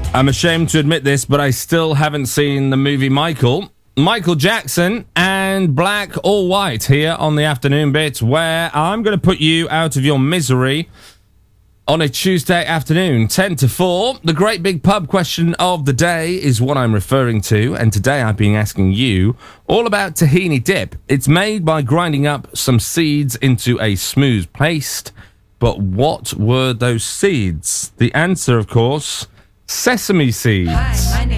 I'm ashamed to admit this, but I still haven't seen the movie Michael. Michael Jackson and Black or White here on the afternoon bit, where I'm going to put you out of your misery on a Tuesday afternoon, 10 to 4. The great big pub question of the day is what I'm referring to, and today I've been asking you all about tahini dip. It's made by grinding up some seeds into a smooth paste, but what were those seeds? The answer, of course, sesame seeds. Hi, my name